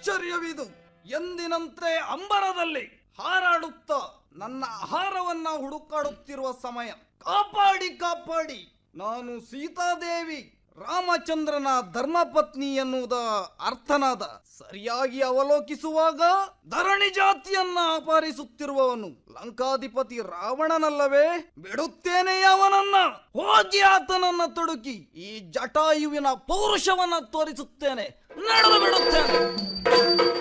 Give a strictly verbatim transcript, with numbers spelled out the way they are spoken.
ಆಶ್ಚರ್ಯವಿದು. ಎಂದಿನಂತೆ ಅಂಬರದಲ್ಲಿ ಹಾರಾಡುತ್ತಾ ನನ್ನ ಆಹಾರವನ್ನ ಹುಡುಕಾಡುತ್ತಿರುವ ಸಮಯ. ಕಾಪಾಡಿ ಕಾಪಾಡಿ. ನಾನು ಸೀತಾದೇವಿ ರಾಮಚಂದ್ರನ ಧರ್ಮಪತ್ನಿ ಎನ್ನುವುದ ಅರ್ಥನಾದ ಸರಿಯಾಗಿ ಅವಲೋಕಿಸುವಾಗ ಧರಣಿ ಜಾತಿಯನ್ನ ಅಪಹರಿಸುತ್ತಿರುವವನು ಲಂಕಾಧಿಪತಿ ರಾವಣನಲ್ಲವೇ? ಬಿಡುತ್ತೇನೆ ಅವನನ್ನ. ಹೋಗಿ ಆತನನ್ನ ತೊಡುಕಿ ಈ ಜಟಾಯುವಿನ ಪೌರುಷವನ್ನ ತೋರಿಸುತ್ತೇನೆ. ನಡೆದು ಬಿಡುತ್ತೇನೆ.